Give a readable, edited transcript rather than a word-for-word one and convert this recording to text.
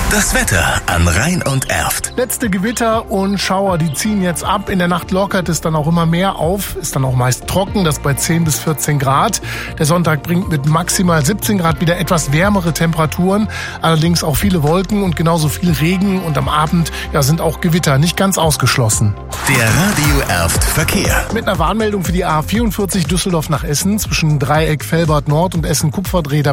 Das Wetter an Rhein und Erft. Letzte Gewitter und Schauer, die ziehen jetzt ab. In der Nacht lockert es dann auch immer mehr auf. Ist dann auch meist trocken, das bei 10 bis 14 Grad. Der Sonntag bringt mit maximal 17 Grad wieder etwas wärmere Temperaturen. Allerdings auch viele Wolken und genauso viel Regen. Und am Abend sind auch Gewitter nicht ganz ausgeschlossen. Der Radio Erft Verkehr. Mit einer Warnmeldung für die A44 Düsseldorf nach Essen zwischen Dreieck Velbert Nord und Essen Kupferdreh.